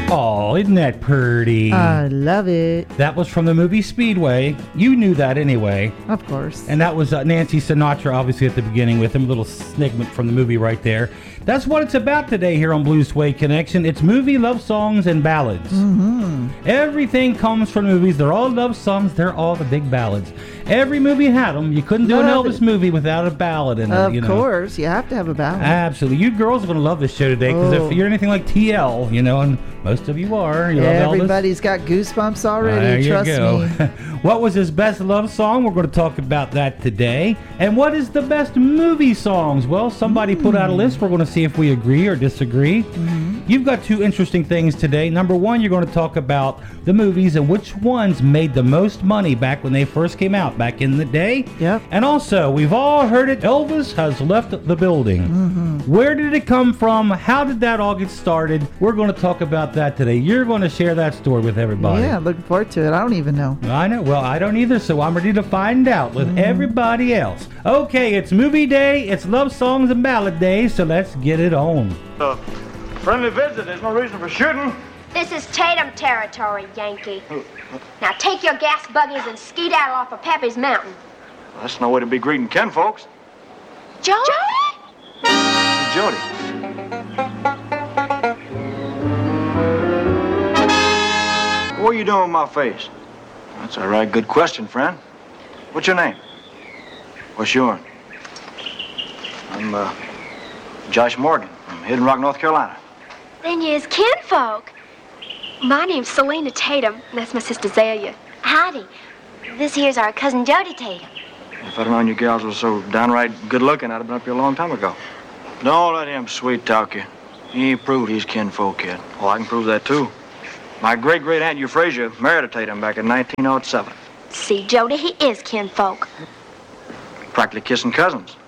Oh, isn't that pretty? I love it. That was from the movie Speedway. You knew that anyway. Of course. And that was Nancy Sinatra, obviously, at the beginning with him. A little snigment from the movie right there. That's what it's about today here on Blue Suede Connection. It's movie love songs and ballads. Mm-hmm. Everything comes from movies. They're all love songs. They're all the big ballads. Every movie had them. You couldn't do an Elvis movie without a ballad in it. Of course. You have to have a ballad. Absolutely. You girls are going to love this show today because if you're anything like TL, and most of you are. You love Elvis. Everybody's got goosebumps already. Trust me. What was his best love song? We're going to talk about that today. And what is the best movie songs? Well, somebody put out a list. We're going to see if we agree or disagree. Mm-hmm. You've got two interesting things today. Number one, you're going to talk about the movies and which ones made the most money back when they first came out, back in the day. Yep. And also, we've all heard it. Elvis has left the building. Mm-hmm. Where did it come from? How did that all get started? We're going to talk about that today. You're going to share that story with everybody. Yeah, looking forward to it. I don't even know. I know. Well, I don't either, so I'm ready to find out with everybody else. Okay, it's movie day, it's love songs and ballad day, so let's get it on. Friendly visit, there's no reason for shooting. This is Tatum territory, Yankee. Now take your gas buggies and skedaddle off of Peppy's Mountain. That's no way to be greeting Ken folks. Jody? Jody. What are you doing with my face? That's a right good question, friend. What's your name? What's yours? I'm, Josh Morgan from Hidden Rock, North Carolina. Then you's kinfolk. My name's Selena Tatum, and that's my sister Zelia. Howdy. This here's our cousin Jody Tatum. If I'd known you gals were so downright good-looking, I'd have been up here a long time ago. Don't let him sweet-talk you. He ain't proved he's kinfolk yet. Oh, I can prove that, too. My great-great-aunt Euphrasia married a Tatum back in 1907. See, Jody, he is kinfolk. Practically kissing cousins.